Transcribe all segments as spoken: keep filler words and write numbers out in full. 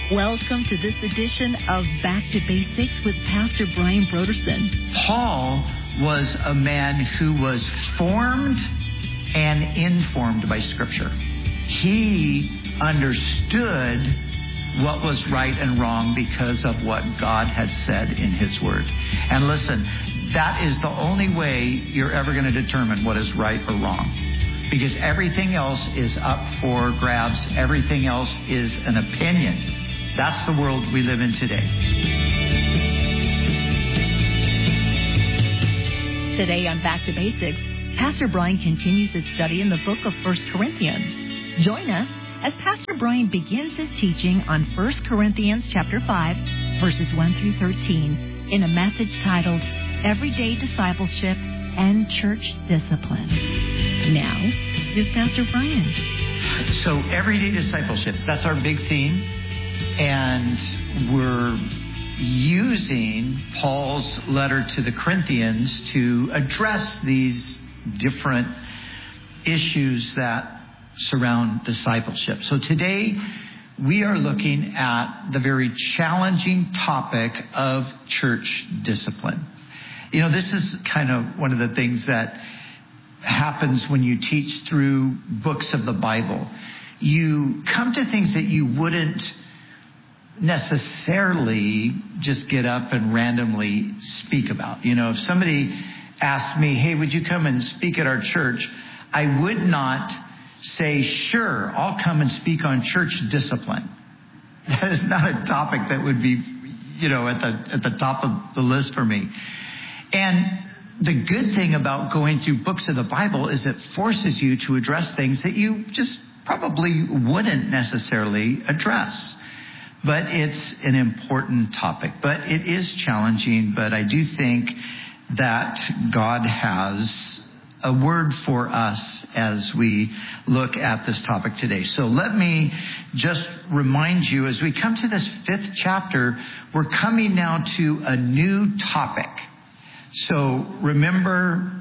Welcome to this edition of Back to Basics with Pastor Brian Broderson. Paul was a man who was formed and informed by Scripture. He understood what was right and wrong because of what God had said in His Word. And listen, that is the only way you're ever going to determine what is right or wrong. Because everything else is up for grabs. Everything else is an opinion. That's the world we live in today. Today on Back to Basics, Pastor Brian continues his study in the book of First Corinthians. Join us as Pastor Brian begins his teaching on First Corinthians chapter five, verses one through thirteen, in a message titled Everyday Discipleship and Church Discipline. Now, here's Pastor Brian. So, everyday discipleship, that's our big theme. And we're using Paul's letter to the Corinthians to address these different issues that surround discipleship. So today we are looking at the very challenging topic of church discipline. You know, this is kind of one of the things that happens when you teach through books of the Bible. You come to things that you wouldn't necessarily just get up and randomly speak about. You know, if somebody asked me, hey, would you come and speak at our church? I would not say, sure, I'll come and speak on church discipline. That is not a topic that would be, you know, at the at the top of the list for me. And the good thing about going through books of the Bible is it forces you to address things that you just probably wouldn't necessarily address. But it's an important topic. But it is challenging. But I do think that God has a word for us as we look at this topic today. So let me just remind you, as we come to this fifth chapter, we're coming now to a new topic. So remember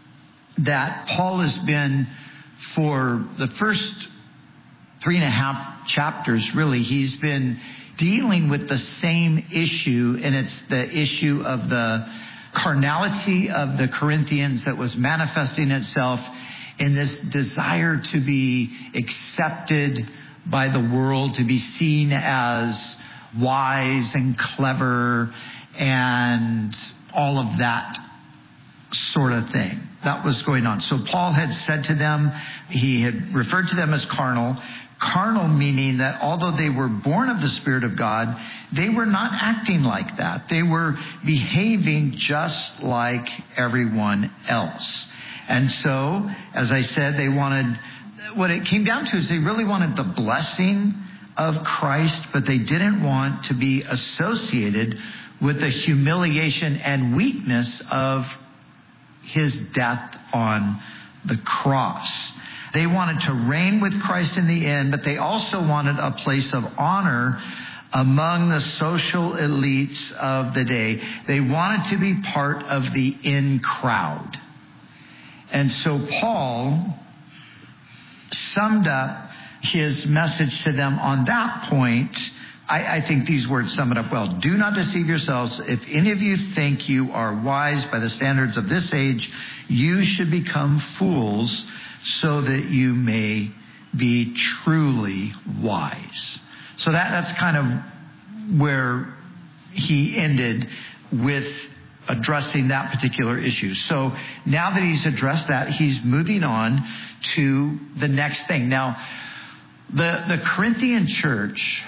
that Paul has been, for the first three and a half chapters, really, he's been dealing with the same issue, and it's the issue of the carnality of the Corinthians that was manifesting itself in this desire to be accepted by the world, to be seen as wise and clever and all of that sort of thing. That was going on. So Paul had said to them, he had referred to them as carnal. Carnal meaning that although they were born of the Spirit of God, they were not acting like that. They were behaving just like everyone else. And so, as I said, they wanted, what it came down to is they really wanted the blessing of Christ, but they didn't want to be associated with the humiliation and weakness of His death on the cross. They wanted to reign with Christ in the end, but they also wanted a place of honor among the social elites of the day. They wanted to be part of the in crowd. And so Paul summed up his message to them on that point. I, I think these words sum it up well. Do not deceive yourselves. If any of you think you are wise by the standards of this age, you should become fools so that you may be truly wise. So that, that's kind of where he ended with addressing that particular issue. So now that he's addressed that, he's moving on to the next thing. Now, the, the Corinthian church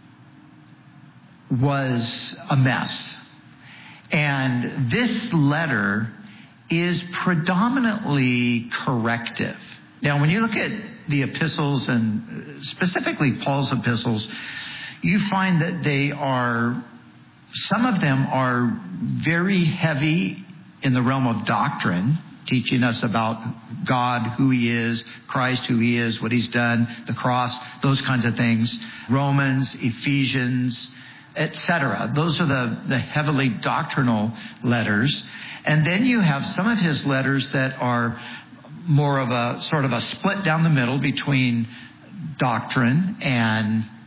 was a mess. And this letter is predominantly corrective. Now, when you look at the epistles, and specifically Paul's epistles, you find that they are, some of them are very heavy in the realm of doctrine, teaching us about God, who He is, Christ, who He is, what He's done, the cross, those kinds of things. Romans, Ephesians, et cetera. Those are the, the heavily doctrinal letters. And then you have some of his letters that are more of a sort of a split down the middle between doctrine and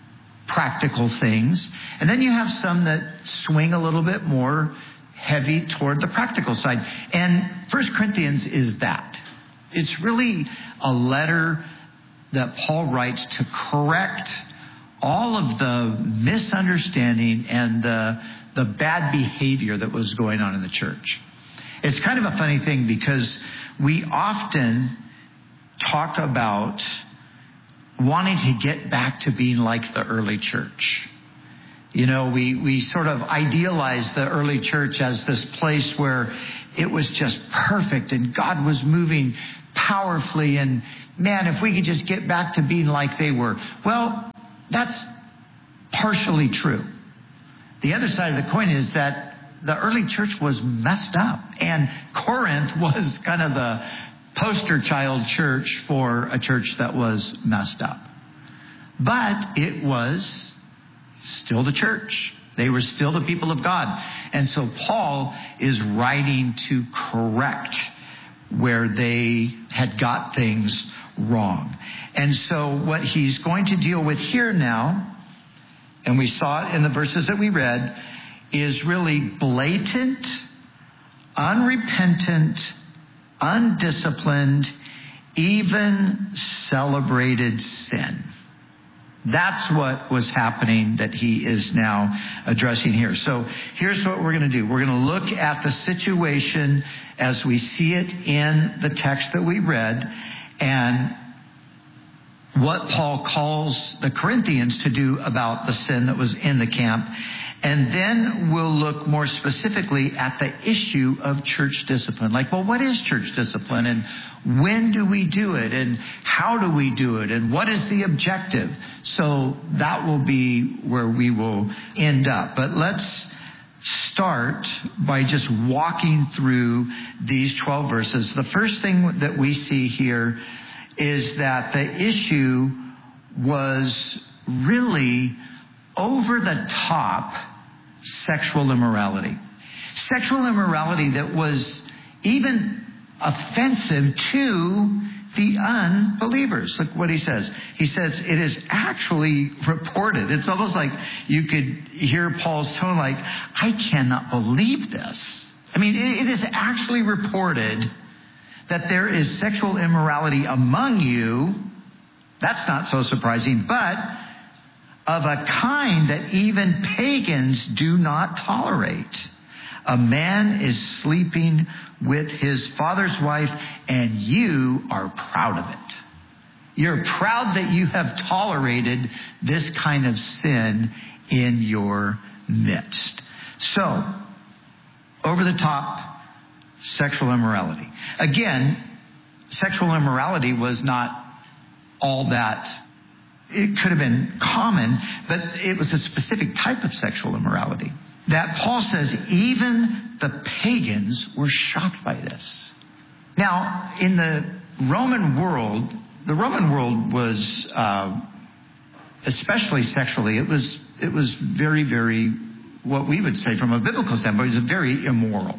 practical things. And then you have some that swing a little bit more heavy toward the practical side. And First Corinthians is that. It's really a letter that Paul writes to correct all of the misunderstanding and the, the bad behavior that was going on in the church. It's kind of a funny thing because we often talk about wanting to get back to being like the early church. You know, we, we sort of idealize the early church as this place where it was just perfect and God was moving powerfully. And man, if we could just get back to being like they were. Well, that's partially true. The other side of the coin is that the early church was messed up. And Corinth was kind of the poster child church for a church that was messed up. But it was still the church. They were still the people of God. And so Paul is writing to correct where they had got things wrong. And so what he's going to deal with here now, and we saw it in the verses that we read, is really blatant, unrepentant, undisciplined, even celebrated sin. That's what was happening that he is now addressing here. So here's what we're going to do. We're going to look at the situation as we see it in the text that we read and what Paul calls the Corinthians to do about the sin that was in the camp. And then we'll look more specifically at the issue of church discipline. Like, well, what is church discipline? And when do we do it? And how do we do it? And what is the objective? So that will be where we will end up. But let's start by just walking through these twelve verses. The first thing that we see here is that the issue was really over the top sexual immorality. Sexual immorality that was even offensive to the unbelievers. Look what he says. He says it is actually reported. It's almost like you could hear Paul's tone like, I cannot believe this. I mean, it, it is actually reported that there is sexual immorality among you. That's not so surprising, but of a kind that even pagans do not tolerate. A man is sleeping with his father's wife, and you are proud of it. You're proud that you have tolerated this kind of sin in your midst. So, over the top, sexual immorality. Again, sexual immorality was not all that. It could have been common, but it was a specific type of sexual immorality that Paul says even the pagans were shocked by this. Now, in the Roman world, the Roman world was, uh, especially sexually, it was it was very, very, what we would say from a biblical standpoint, it was very immoral.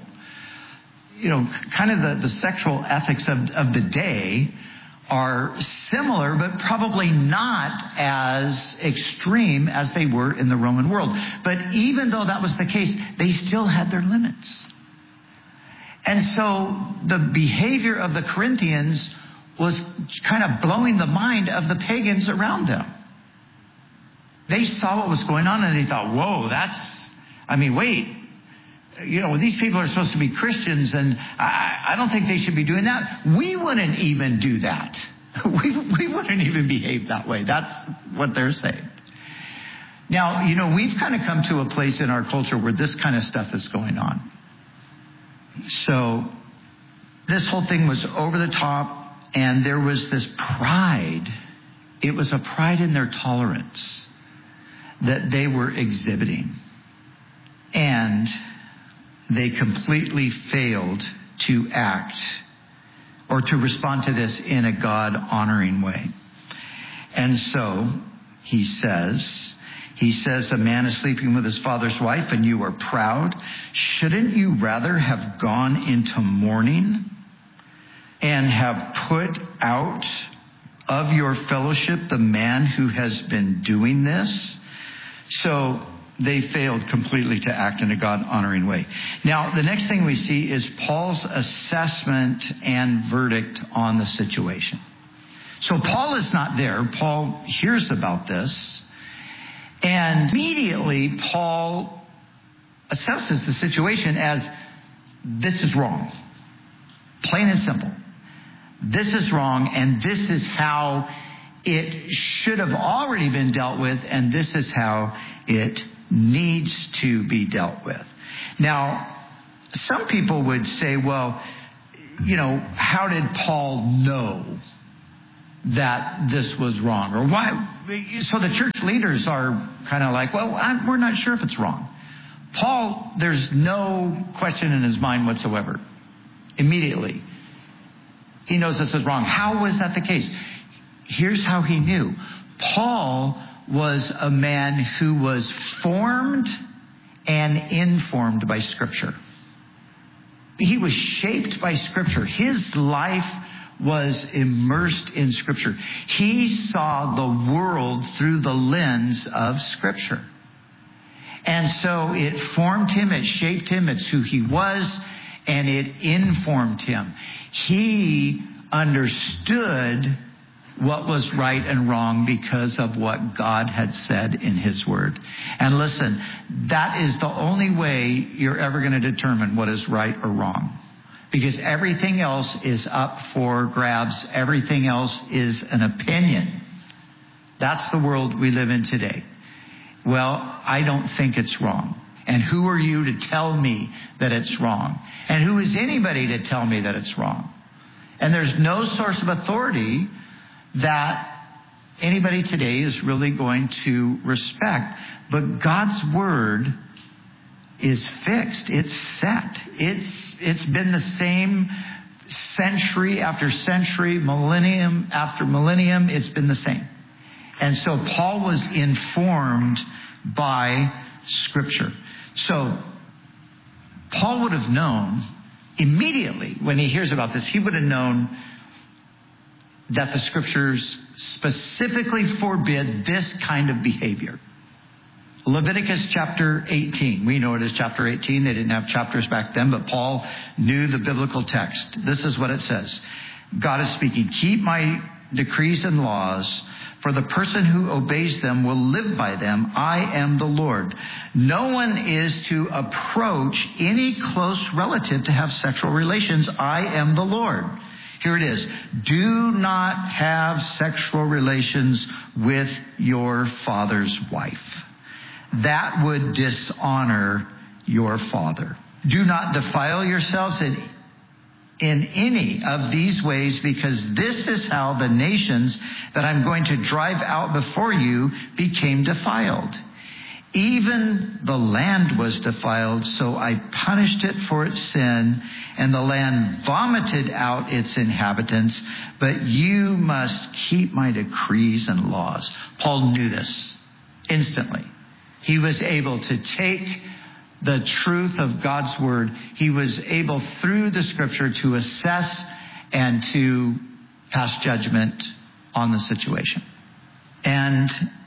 You know, kind of the, the sexual ethics of, of the day are similar, but probably not as extreme as they were in the Roman world. But even though that was the case, they still had their limits. And so the behavior of the Corinthians was kind of blowing the mind of the pagans around them. They saw what was going on and they thought, whoa, that's, I mean, wait, you know, these people are supposed to be Christians, and I, I don't think they should be doing that. We wouldn't even do that. We, we wouldn't even behave that way. That's what they're saying. Now, you know, we've kind of come to a place in our culture where this kind of stuff is going on. So this whole thing was over the top, and there was this pride. It was a pride in their tolerance that they were exhibiting. And they completely failed to act or to respond to this in a God-honoring way. And so he says, he says, a man is sleeping with his father's wife and you are proud. Shouldn't you rather have gone into mourning and have put out of your fellowship the man who has been doing this? So they failed completely to act in a God-honoring way. Now, the next thing we see is Paul's assessment and verdict on the situation. So Paul is not there. Paul hears about this. And immediately, Paul assesses the situation as, this is wrong. Plain and simple. This is wrong, and this is how it should have already been dealt with, and this is how it needs to be dealt with. Now, some people would say, well, you know, how did Paul know that this was wrong? Or why? So the church leaders are kind of like, well, I'm, we're not sure if it's wrong. Paul, there's no question in his mind whatsoever. Immediately, he knows this is wrong. How was that the case? Here's how he knew. Paul was a man who was formed and informed by Scripture. He was shaped by Scripture. His life was immersed in Scripture. He saw the world through the lens of Scripture. And so it formed him, it shaped him, it's who he was, and it informed him. He understood what was right and wrong because of what God had said in His Word. And listen, that is the only way you're ever going to determine what is right or wrong. Because everything else is up for grabs. Everything else is an opinion. That's the world we live in today. Well, I don't think it's wrong. And who are you to tell me that it's wrong? And who is anybody to tell me that it's wrong? And there's no source of authority that anybody today is really going to respect. But God's Word is fixed. It's set. It's it's been the same century after century, millennium after millennium. It's been the same. And so Paul was informed by Scripture. So Paul would have known immediately when he hears about this, he would have known that the Scriptures specifically forbid this kind of behavior. Leviticus chapter eighteen. We know it as chapter eighteen. They didn't have chapters back then, but Paul knew the biblical text. This is what it says. God is speaking. Keep my decrees and laws, for the person who obeys them will live by them. I am the Lord. No one is to approach any close relative to have sexual relations. I am the Lord. Here it is. Do not have sexual relations with your father's wife. That would dishonor your father. Do not defile yourselves in, in any of these ways, because this is how the nations that I'm going to drive out before you became defiled. Even the land was defiled, so I punished it for its sin, and the land vomited out its inhabitants, but you must keep my decrees and laws. Paul knew this instantly. He was able to take the truth of God's Word. He was able, through the Scripture, to assess and to pass judgment on the situation. And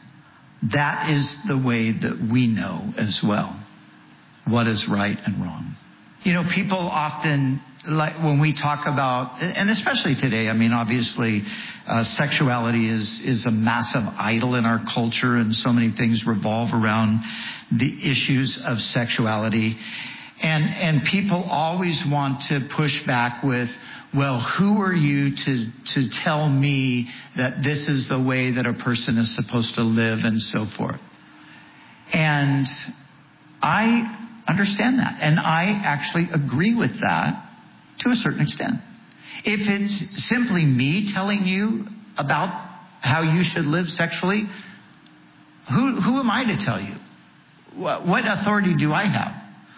that is the way that we know as well what is right and wrong. You know, people often, like when we talk about, and especially today, I mean, obviously, uh, sexuality is is a massive idol in our culture, and so many things revolve around the issues of sexuality. And and people always want to push back with, well, who are you to to tell me that this is the way that a person is supposed to live, and so forth. And I understand that. And I actually agree with that to a certain extent. If it's simply me telling you about how you should live sexually, who who am I to tell you? What, what authority do I have?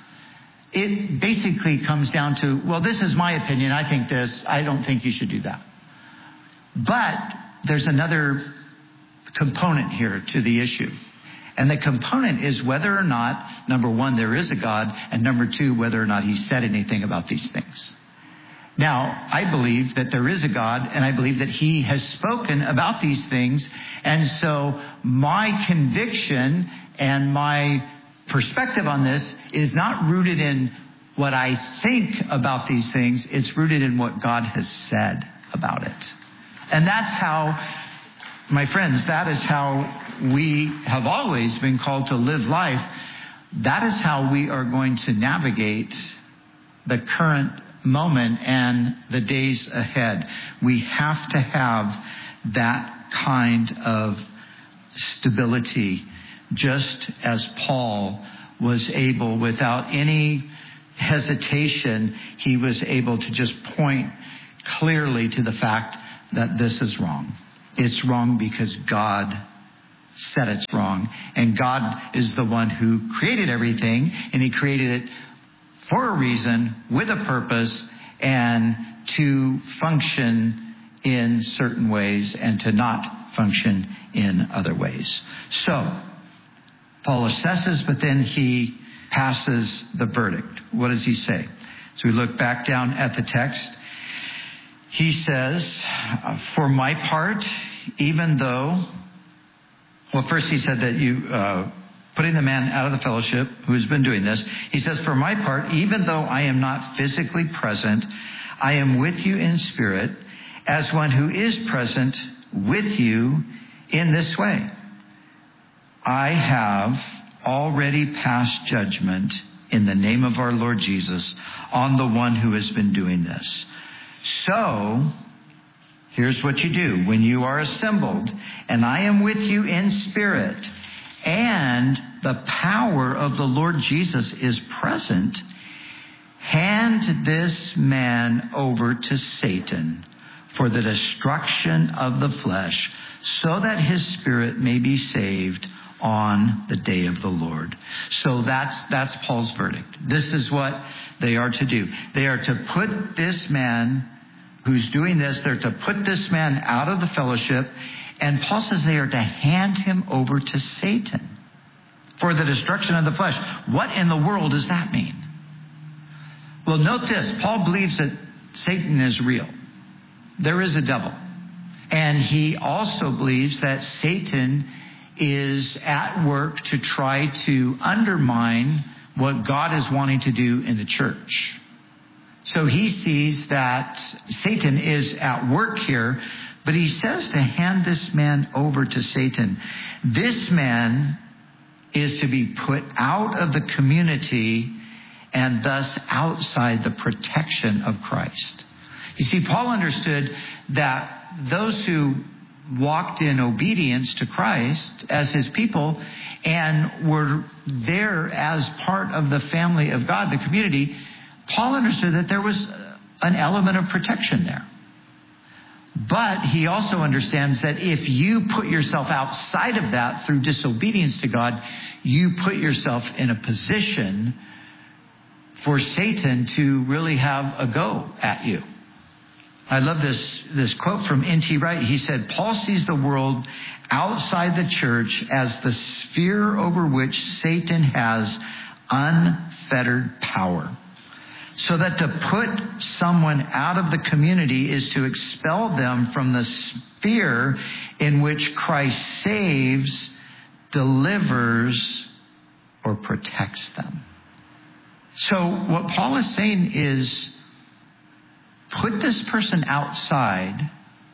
It basically comes down to, well, this is my opinion. I think this. I don't think you should do that. But there's another component here to the issue. And the component is whether or not, number one, there is a God, and number two, whether or not He said anything about these things. Now, I believe that there is a God, and I believe that he has spoken about these things. And so my conviction and my perspective on this is not rooted in what I think about these things. It's rooted in what God has said about it. And that's how, my friends, that is how we have always been called to live life. That is how we are going to navigate the current moment and the days ahead. We have to have that kind of stability, just as Paul was able, without any hesitation, he was able to just point clearly to the fact that this is wrong. It's wrong because God said it's wrong. And God is the one who created everything, and he created it for a reason, with a purpose, and to function in certain ways and to not function in other ways. So, Paul assesses, but then he passes the verdict. What does he say? So we look back down at the text. He says, for my part, even though, well, first he said that you, uh, putting the man out of the fellowship who has been doing this, he says, for my part, even though I am not physically present, I am with you in spirit, as one who is present with you in this way. I have already passed judgment in the name of our Lord Jesus on the one who has been doing this. So, here's what you do. When you are assembled, and I am with you in spirit, and the power of the Lord Jesus is present, hand this man over to Satan for the destruction of the flesh, so that his spirit may be saved on the day of the Lord. So that's that's Paul's verdict. This is what they are to do. They are to put this man who's doing this, they're to put this man out of the fellowship. And Paul says they are to hand him over to Satan for the destruction of the flesh. What in the world does that mean? Well, note this. Paul believes that Satan is real. There is a devil. And he also believes that Satan is at work to try to undermine what God is wanting to do in the church. So he sees that Satan is at work here, but he says to hand this man over to Satan. This man is to be put out of the community and thus outside the protection of Christ. You see, Paul understood that those who walked in obedience to Christ as his people and were there as part of the family of God, the community, Paul understood that there was an element of protection there. But he also understands that if you put yourself outside of that through disobedience to God, you put yourself in a position for Satan to really have a go at you. I love this, this quote from N T Wright. He said, Paul sees the world outside the church as the sphere over which Satan has unfettered power. So that to put someone out of the community is to expel them from the sphere in which Christ saves, delivers, or protects them. So what Paul is saying is, put this person outside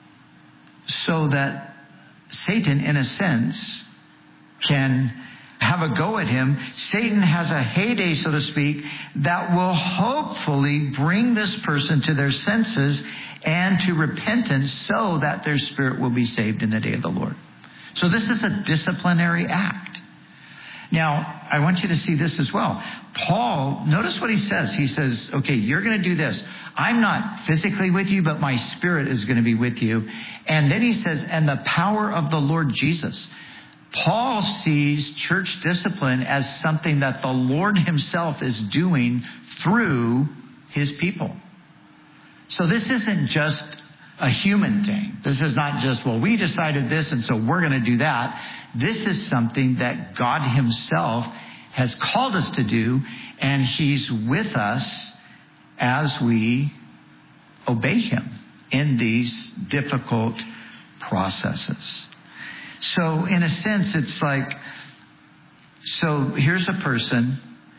so that Satan, in a sense, can have a go at him. Satan has a heyday, so to speak, that will hopefully bring this person to their senses and to repentance so that their spirit will be saved in the day of the Lord. So this is a disciplinary act. Now, I want you to see this as well. Paul, notice what he says. He says, okay, you're going to do this. I'm not physically with you, but my spirit is going to be with you. And then he says, and the power of the Lord Jesus. Paul sees church discipline as something that the Lord himself is doing through his people. So this isn't just a human thing. This is not just, well, we decided this and so we're going to do that. This is something that God himself has called us to do, and he's with us as we obey him in these difficult processes. So in a sense, it's like, so here's a person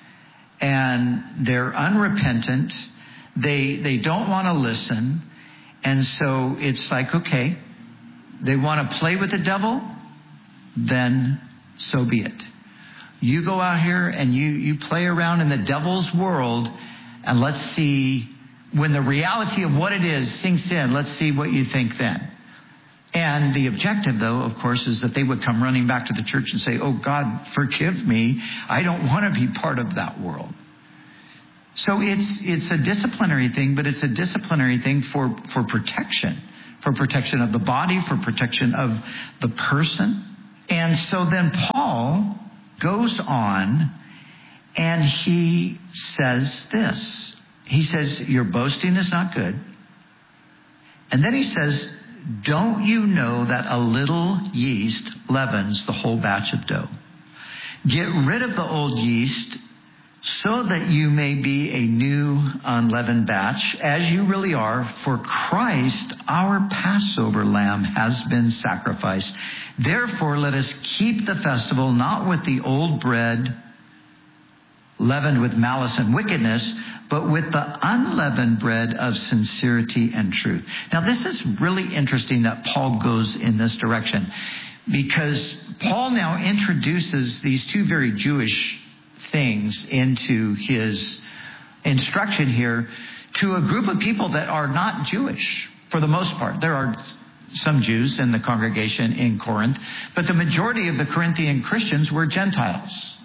and they're unrepentant. They, they don't want to listen. And so it's like, okay, they want to play with the devil, then so be it. You go out here and you, you play around in the devil's world, and let's see, when the reality of what it is sinks in, let's see what you think then. And the objective, though, of course, is that they would come running back to the church and say, oh, God, forgive me. I don't want to be part of that world. So it's it's a disciplinary thing, but it's a disciplinary thing for, for protection, for protection of the body, for protection of the person. And so then Paul goes on and he says this. He says, your boasting is not good. And then he says, don't you know that a little yeast leavens the whole batch of dough? Get rid of the old yeast so that you may be a new unleavened batch, as you really are, for Christ, our Passover lamb, has been sacrificed. Therefore, let us keep the festival not with the old bread leavened with malice and wickedness, but with the unleavened bread of sincerity and truth. Now, this is really interesting that Paul goes in this direction, because Paul now introduces these two very Jewish things into his instruction here to a group of people that are not Jewish for the most part. There are some Jews in the congregation in Corinth, but the majority of the Corinthian Christians were Gentiles.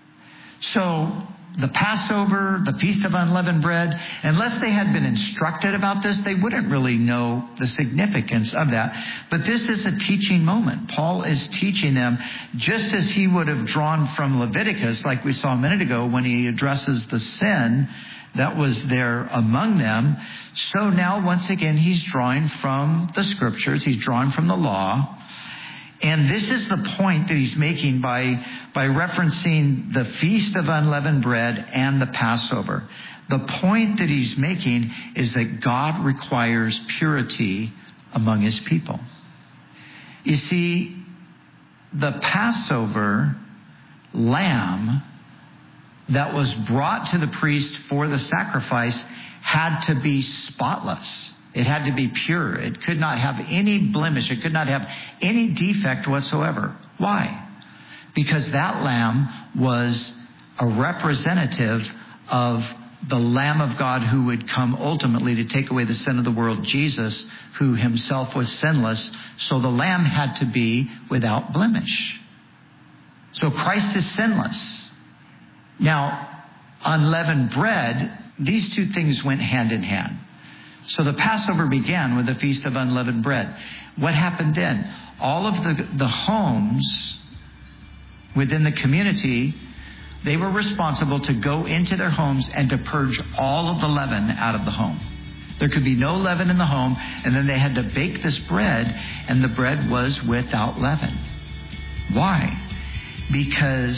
So the Passover, the Feast of Unleavened Bread, unless they had been instructed about this, they wouldn't really know the significance of that. But this is a teaching moment. Paul is teaching them, just as he would have drawn from Leviticus, like we saw a minute ago, when he addresses the sin that was there among them. So now, once again, he's drawing from the scriptures. He's drawing from the law. And this is the point that he's making by, by referencing the Feast of Unleavened Bread and the Passover. The point that he's making is that God requires purity among his people. You see, the Passover lamb that was brought to the priest for the sacrifice had to be spotless. It had to be pure. It could not have any blemish. It could not have any defect whatsoever. Why? Because that lamb was a representative of the Lamb of God who would come ultimately to take away the sin of the world, Jesus, who himself was sinless. So the lamb had to be without blemish. So Christ is sinless. Now, unleavened bread, these two things went hand in hand. So the Passover began with the Feast of Unleavened Bread. What happened then? All of the, the homes within the community, they were responsible to go into their homes and to purge all of the leaven out of the home. There could be no leaven in the home, and then they had to bake this bread, and the bread was without leaven. Why? Because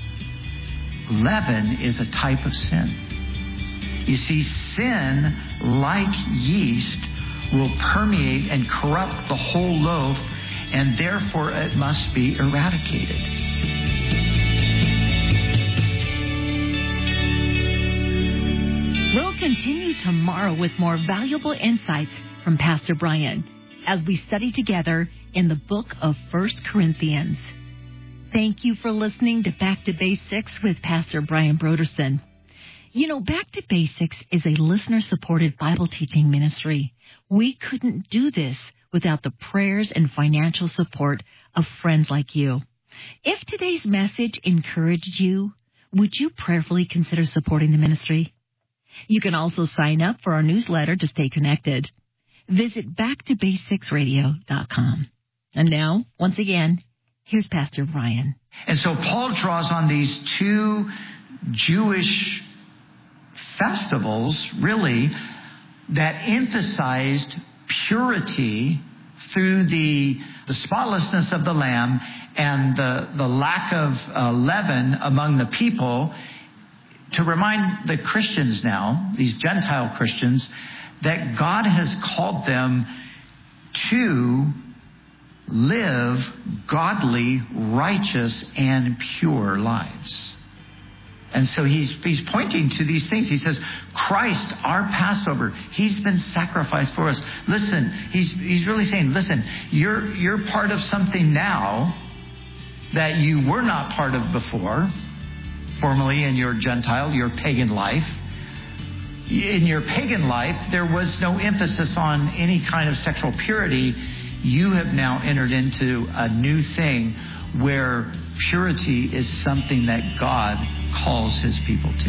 leaven is a type of sin. You see, sin, like yeast, will permeate and corrupt the whole loaf, and therefore it must be eradicated. We'll continue tomorrow with more valuable insights from Pastor Brian as we study together in the book of First Corinthians. Thank you for listening to Back to Basics with Pastor Brian Brodersen. You know, Back to Basics is a listener-supported Bible teaching ministry. We couldn't do this without the prayers and financial support of friends like you. If today's message encouraged you, would you prayerfully consider supporting the ministry? You can also sign up for our newsletter to stay connected. Visit back to basics radio dot com. And now, once again, here's Pastor Brian. And so Paul draws on these two Jewish festivals, really, that emphasized purity through the, the spotlessness of the lamb and the, the lack of uh, leaven among the people, to remind the Christians now, these Gentile Christians, that God has called them to live godly, righteous, and pure lives. And so he's he's pointing to these things. He says, Christ, our Passover, he's been sacrificed for us. Listen, he's he's really saying, listen, you're you're part of something now that you were not part of before, formerly in your Gentile, your pagan life. In your pagan life, there was no emphasis on any kind of sexual purity. You have now entered into a new thing where purity is something that God calls his people to.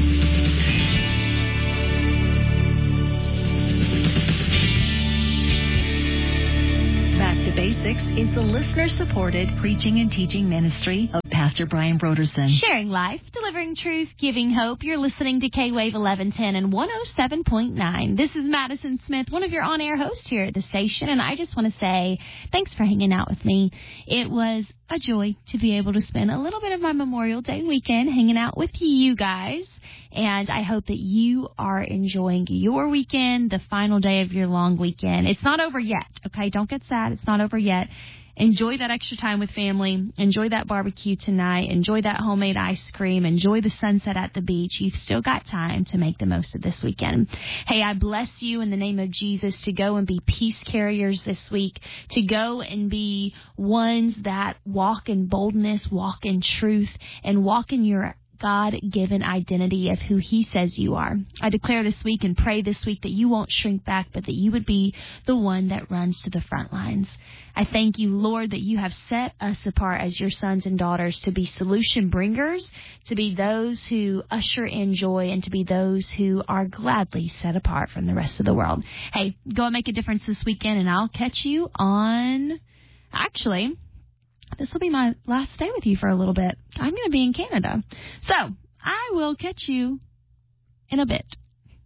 Back to Basics is the listener-supported preaching and teaching ministry of Pastor Brian Brodersen. Sharing life, delivering truth, giving hope. You're listening to K-Wave eleven ten and one oh seven point nine. This is Madison Smith, one of your on-air hosts here at the station, and I just want to say thanks for hanging out with me. It was a joy to be able to spend a little bit of my Memorial Day weekend hanging out with you guys. And I hope that you are enjoying your weekend, the final day of your long weekend. It's not over yet, okay? Don't get sad. It's not over yet. Enjoy that extra time with family. Enjoy that barbecue tonight. Enjoy that homemade ice cream. Enjoy the sunset at the beach. You've still got time to make the most of this weekend. Hey, I bless you in the name of Jesus to go and be peace carriers this week, to go and be ones that walk in boldness, walk in truth, and walk in your God-given identity of who he says you are. I declare this week and pray this week that you won't shrink back, but that you would be the one that runs to the front lines. I thank you, Lord, that you have set us apart as your sons and daughters to be solution bringers, to be those who usher in joy, and to be those who are gladly set apart from the rest of the world. Hey, go and make a difference this weekend, and I'll catch you on, actually, this will be my last day with you for a little bit. I'm going to be in Canada. So I will catch you in a bit.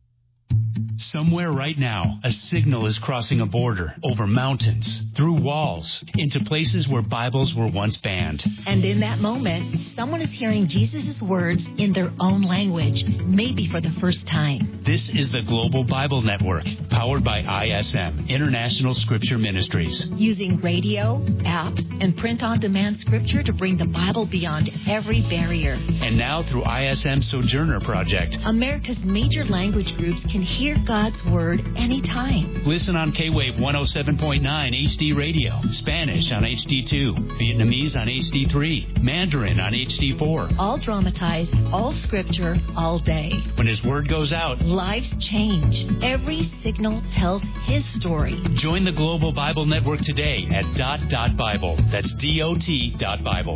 Somewhere right now, a signal is crossing a border, over mountains, through walls, into places where Bibles were once banned. And in that moment, someone is hearing Jesus' words in their own language, maybe for the first time. This is the Global Bible Network, powered by I S M, International Scripture Ministries. Using radio, apps, and print-on-demand scripture to bring the Bible beyond every barrier. And now through I S M Sojourner Project, America's major language groups can hear God's Word anytime. Listen on K-Wave one oh seven point nine H D Radio, Spanish on H D two, Vietnamese on H D three, Mandarin on H D four. All dramatized, all scripture, all day. When his word goes out, lives change. Every signal tells his story. Join the Global Bible Network today at dot dot Bible. That's D O T dot Bible.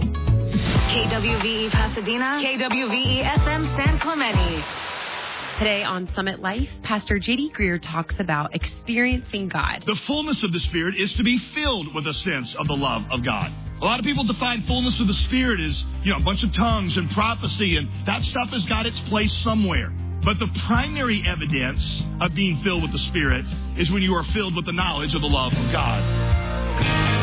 K W V E Pasadena, K W V E F M San Clemente. Today on Summit Life, Pastor J D Greer talks about experiencing God. The fullness of the Spirit is to be filled with a sense of the love of God. A lot of people define fullness of the Spirit as, you know, a bunch of tongues and prophecy, and that stuff has got its place somewhere. But the primary evidence of being filled with the Spirit is when you are filled with the knowledge of the love of God.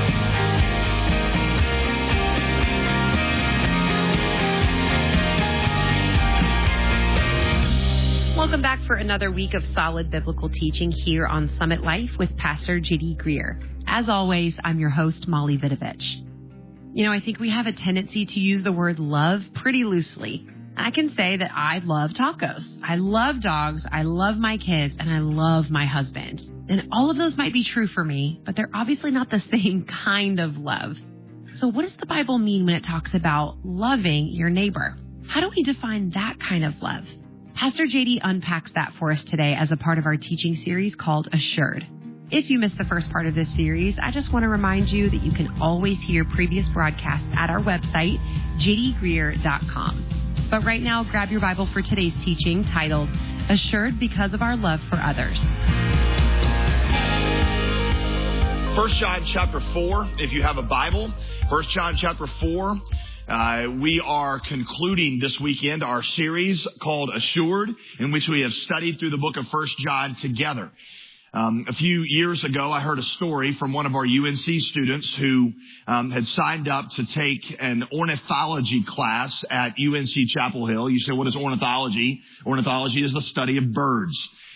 Welcome back for another week of solid biblical teaching here on Summit Life with Pastor J D Greer. As always, I'm your host, Molly Vidovich. You know, I think we have a tendency to use the word love pretty loosely. I can say that I love tacos. I love dogs. I love my kids, and I love my husband. And all of those might be true for me, but they're obviously not the same kind of love. So what does the Bible mean when it talks about loving your neighbor? How do we define that kind of love? Pastor J D unpacks that for us today as a part of our teaching series called Assured. If you missed the first part of this series, I just want to remind you that you can always hear previous broadcasts at our website, j d greer dot com. But right now, grab your Bible for today's teaching titled, Assured Because of Our Love for Others. First John chapter four, if you have a Bible, First John chapter four. Uh, we are concluding this weekend our series called Assured, in which we have studied through the book of First John together. Um, a few years ago, I heard a story from one of our U N C students who um, had signed up to take an ornithology class at U N C Chapel Hill. You say, what is ornithology? Ornithology is the study of birds.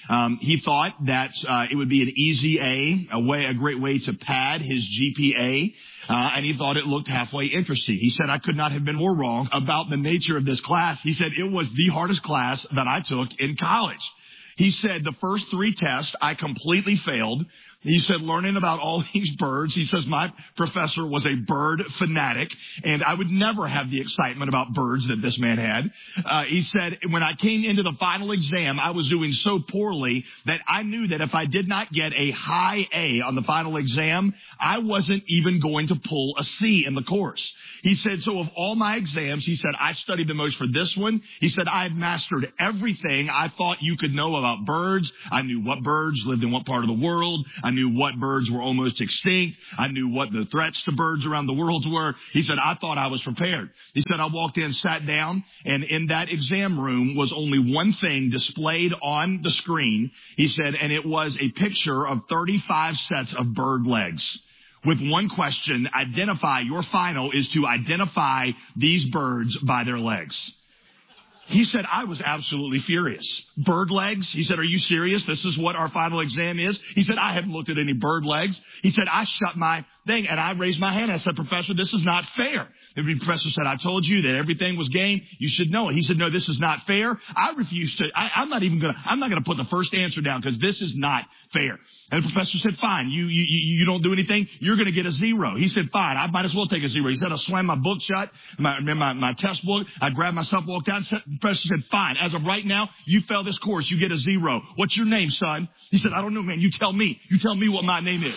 Um, he thought that uh, it would be an easy A, a way, a great way to pad his G P A, uh, and he thought it looked halfway interesting. He said, I could not have been more wrong about the nature of this class. He said, it was the hardest class that I took in college. He said, the first three tests, I completely failed. He said, learning about all these birds, he says, my professor was a bird fanatic, and I would never have the excitement about birds that this man had. Uh, he said, when I came into the final exam, I was doing so poorly that I knew that if I did not get a high A on the final exam, I wasn't even going to pull a C in the course. He said, so of all my exams, he said, I studied the most for this one. He said, I had mastered everything I thought you could know about birds. I knew what birds lived in what part of the world. I knew what birds were almost extinct. I knew what the threats to birds around the world were. He said, I thought I was prepared. He said, I walked in, sat down, and in that exam room was only one thing displayed on the screen. He said, and it was a picture of thirty-five sets of bird legs. With one question, identify, your final is to identify these birds by their legs. He said, I was absolutely furious. Bird legs? He said, are you serious? This is what our final exam is? He said, I haven't looked at any bird legs. He said, I shut my thing and I raised my hand. I said, Professor, this is not fair. The professor said, I told you that everything was game. You should know it. He said, no, this is not fair. I refuse to, I, I'm not even going to, I'm not going to put the first answer down because this is not fair. And the professor said, fine, you, you, you don't do anything. You're going to get a zero. He said, fine, I might as well take a zero. He said, I slammed my book shut, my, my, my test book. I grabbed myself, walked out. The professor said, fine, as of right now, you fail this course. You get a zero. What's your name, son? He said, I don't know, man. You tell me. You tell me what my name is.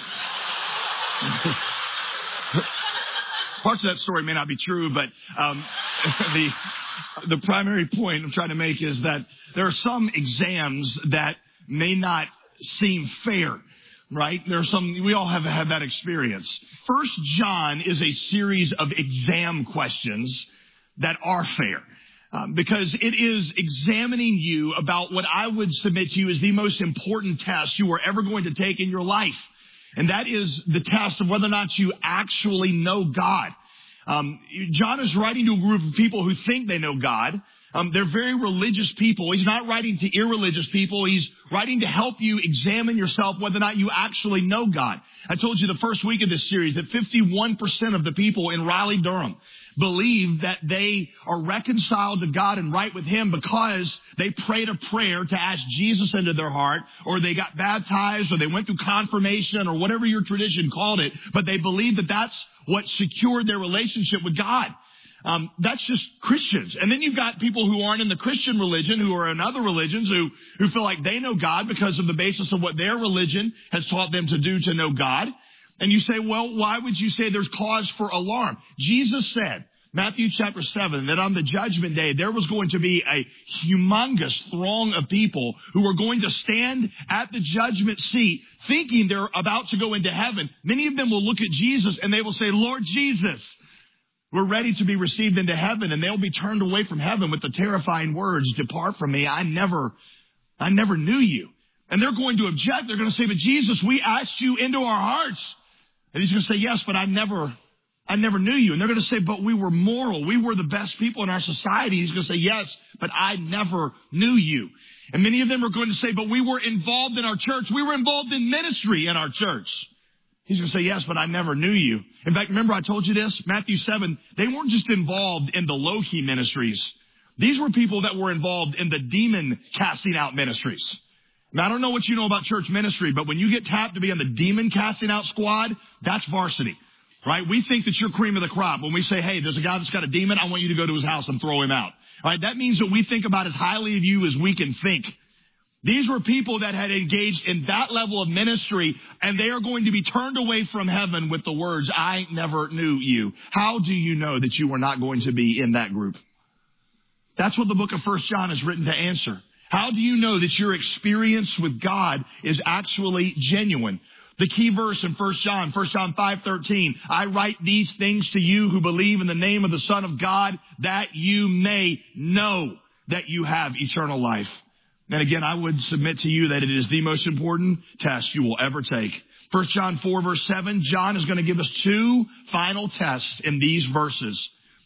Parts of that story may not be true, but um, the the primary point I'm trying to make is that there are some exams that may not seem fair, right? There are some, we all have had that experience. First John is a series of exam questions that are fair. Um, because it is examining you about what I would submit to you is the most important test you are ever going to take in your life. And that is the test of whether or not you actually know God. Um, John is writing to a group of people who think they know God. Um, they're very religious people. He's not writing to irreligious people. He's writing to help you examine yourself whether or not you actually know God. I told you the first week of this series that fifty-one percent of the people in Raleigh-Durham believe that they are reconciled to God and right with Him because they prayed a prayer to ask Jesus into their heart, or they got baptized, or they went through confirmation, or whatever your tradition called it. But they believe that that's what secured their relationship with God. Um, that's just Christians. And then you've got people who aren't in the Christian religion, who are in other religions, who, who feel like they know God because of the basis of what their religion has taught them to do to know God. And you say, well, why would you say there's cause for alarm? Jesus said, Matthew chapter seven, that on the judgment day, there was going to be a humongous throng of people who were going to stand at the judgment seat thinking they're about to go into heaven. Many of them will look at Jesus and they will say, Lord Jesus, we're ready to be received into heaven. And they'll be turned away from heaven with the terrifying words, depart from me. I never, I never knew you. And they're going to object. They're going to say, but Jesus, we asked you into our hearts. And he's going to say, yes, but I never, I never knew you. And they're going to say, but we were moral. We were the best people in our society. He's going to say, yes, but I never knew you. And many of them are going to say, but we were involved in our church. We were involved in ministry in our church. He's going to say, yes, but I never knew you. In fact, remember I told you this? Matthew seven, they weren't just involved in the low-key ministries. These were people that were involved in the demon casting out ministries. Now, I don't know what you know about church ministry, but when you get tapped to be on the demon casting out squad, that's varsity, right? We think that you're cream of the crop. When we say, hey, there's a guy that's got a demon, I want you to go to his house and throw him out. All right, that means that we think about as highly of you as we can think. These were people that had engaged in that level of ministry, and they are going to be turned away from heaven with the words, I never knew you. How do you know that you are not going to be in that group? That's what the book of First John is written to answer. How do you know that your experience with God is actually genuine? The key verse in First John, First John five thirteen, I write these things to you who believe in the name of the Son of God, that you may know that you have eternal life. And again, I would submit to you that it is the most important test you will ever take. First John four verse seven, John is going to give us two final tests in these verses.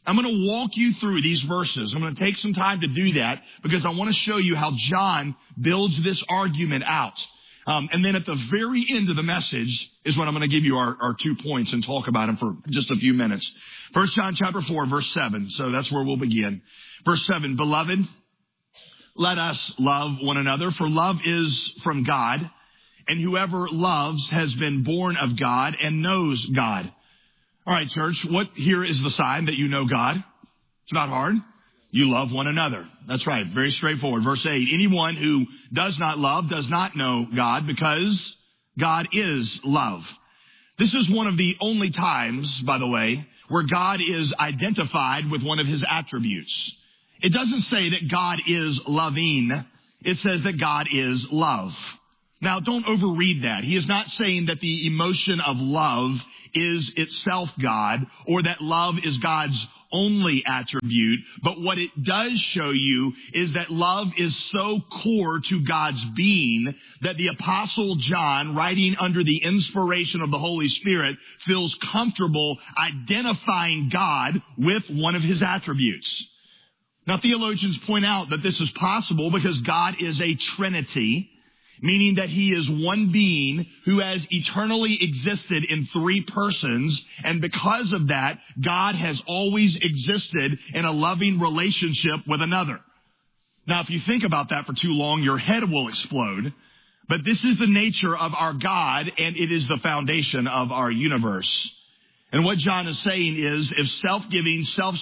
I'm going to walk you through these verses. I'm going to take some time to do that because I want to show you how John builds this argument out. Um, and then at the very end of the message is when I'm going to give you our, our two points and talk about them for just a few minutes. First John chapter four, verse seven. So that's where we'll begin. Verse seven, beloved, let us love one another, for love is from God, and whoever loves has been born of God and knows God. All right, church, what here is the sign that you know God? It's not hard. You love one another. That's right. Very straightforward. Verse eight, anyone who does not love does not know God because God is love. This is one of the only times, by the way, where God is identified with one of his attributes. It doesn't say that God is loving. It says that God is love. Now, don't overread that. He is not saying that the emotion of love is itself God or that love is God's only attribute. But what it does show you is that love is so core to God's being that the Apostle John, writing under the inspiration of the Holy Spirit, feels comfortable identifying God with one of his attributes. Now, theologians point out that this is possible because God is a Trinity, meaning that he is one being who has eternally existed in three persons. And because of that, God has always existed in a loving relationship with another. Now, if you think about that for too long, your head will explode. But this is the nature of our God, and it is the foundation of our universe. And what John is saying is, if self-giving, self